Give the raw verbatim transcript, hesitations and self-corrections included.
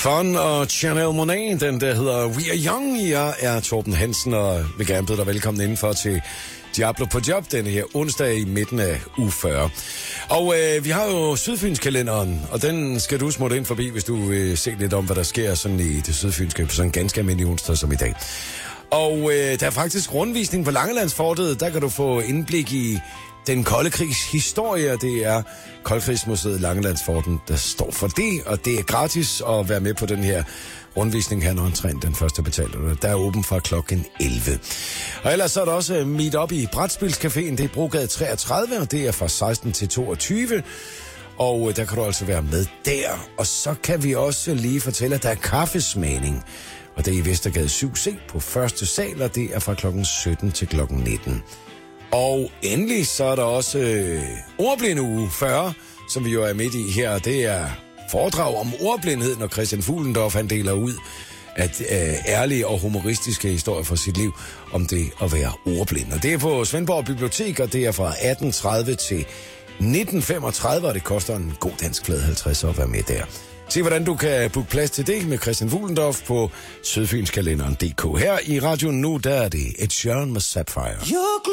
Fun og Chanel Monáe, den der hedder We Are Young. Jeg er Torben Hansen og vil gerne byde dig velkommen indenfor til Diablo på job denne her onsdag i midten af uge fyrre. Og øh, vi har jo Sydfynskalenderen, og den skal du smutte ind forbi, hvis du vil se lidt om, hvad der sker sådan i det sydfynske på sådan en ganske almindelig onsdag som i dag. Og øh, der er faktisk rundvisning på Langelandsfortet. Der kan du få indblik i den kolde krigs historie, og det er Koldkrigsmuseet Langelandsforten, der står for det, og det er gratis at være med på den her rundvisning her, når entréen den første betaler. Der er åben fra klokken elleve. Og ellers så er der også meet up i Brætspilscaféen, det er Brogade treogtredive, og det er fra seksten til toogtyve. Og der kan du altså være med der. Og så kan vi også lige fortælle, at der er kaffesmagning, og det er i Vestergade syv C på første sal, og det er fra klokken sytten til klokken nitten. Og endelig så er der også øh, ordblinde uge fyrre, som vi jo er midt i her. Det er foredrag om ordblindhed, når Christian Fuglendorf han deler ud at øh, ærlige og humoristiske historier fra sit liv om det at være ordblind. Og det er på Svendborg Bibliotek, og det er fra atten tredive til nitten femogtredive, og det koster en god dansk flad halvtreds at være med der. Se, hvordan du kan booke plads til det med Christian Fuglendorf på sydfynskalenderen punktum d k. Her i radioen nu, der er det Ed Sheeran med Sapphire.